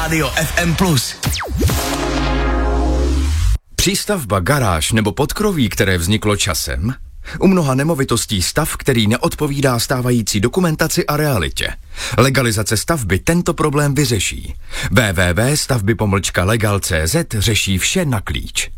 Rádio FM+. Přístavba, garáž nebo podkroví, které vzniklo časem? U mnoha nemovitostí stav, který neodpovídá stávající dokumentaci a realitě. Legalizace stavby tento problém vyřeší. www.stavby-legal.cz řeší vše na klíč.